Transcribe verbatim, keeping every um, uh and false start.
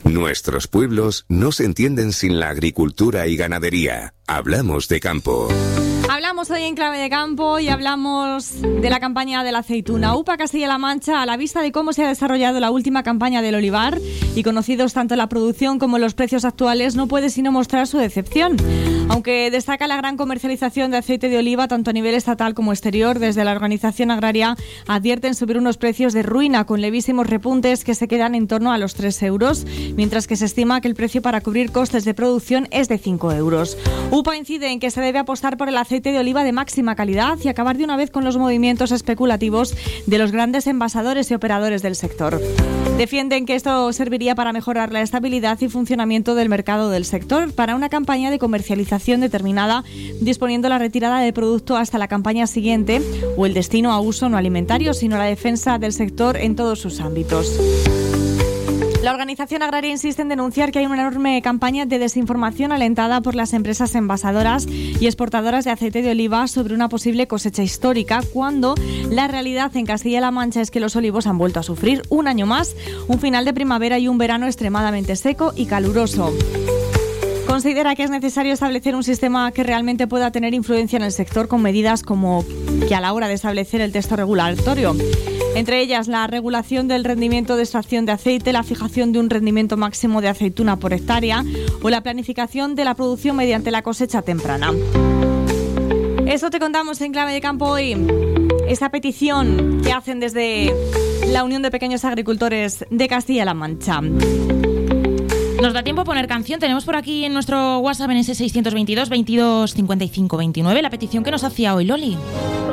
Nuestros pueblos no se entienden sin la agricultura y ganadería. Hablamos de campo. Hablamos hoy en Clave de Campo y hablamos de la campaña de la aceituna. UPA Castilla-La Mancha, a la vista de cómo se ha desarrollado la última campaña del olivar y conocidos tanto la producción como los precios actuales, no puede sino mostrar su decepción. Aunque destaca la gran comercialización de aceite de oliva tanto a nivel estatal como exterior, desde la organización agraria advierten subir unos precios de ruina con levísimos repuntes que se quedan en torno a los tres euros, mientras que se estima que el precio para cubrir costes de producción es de cinco euros. UPA incide en que se debe apostar por el aceite de oliva de máxima calidad y acabar de una vez con los movimientos especulativos de los grandes envasadores y operadores del sector. Defienden que esto serviría para mejorar la estabilidad y funcionamiento del mercado del sector para una campaña de comercialización determinada, disponiendo la retirada del producto hasta la campaña siguiente o el destino a uso no alimentario, sino la defensa del sector en todos sus ámbitos. La organización agraria insiste en denunciar que hay una enorme campaña de desinformación alentada por las empresas envasadoras y exportadoras de aceite de oliva sobre una posible cosecha histórica, cuando la realidad en Castilla-La Mancha es que los olivos han vuelto a sufrir un año más un final de primavera y un verano extremadamente seco y caluroso. Considera que es necesario establecer un sistema que realmente pueda tener influencia en el sector con medidas como que a la hora de establecer el texto regulatorio. Entre ellas, la regulación del rendimiento de extracción de aceite, la fijación de un rendimiento máximo de aceituna por hectárea o la planificación de la producción mediante la cosecha temprana. Eso te contamos en Clave de Campo hoy. Esa petición que hacen desde la Unión de Pequeños Agricultores de Castilla-La Mancha. Nos da tiempo a poner canción. Tenemos por aquí en nuestro WhatsApp en ese seiscientos veintidós, veintidós, cincuenta y cinco, veintinueve la petición que nos hacía hoy Loli.